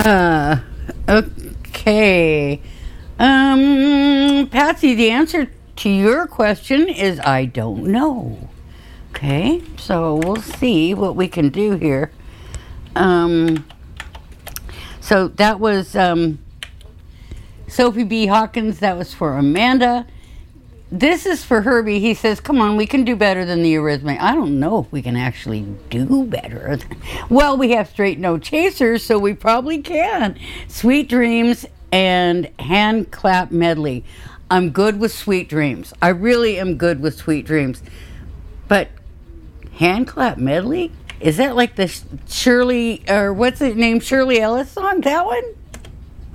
Okay. Patsy, the answer to your question is I don't know. Okay, so we'll see what we can do here. So that was Sophie B. Hawkins. That was for Amanda. This is for Herbie. He says, come on, we can do better than the Eurythmics. I don't know if we can actually do better. Well, we have Straight No Chasers, so we probably can. Sweet Dreams and Hand Clap Medley. I'm good with Sweet Dreams. I really am good with Sweet Dreams. But Hand Clap Medley? Is that like the Shirley, or what's it named, Shirley Ellis song? That one?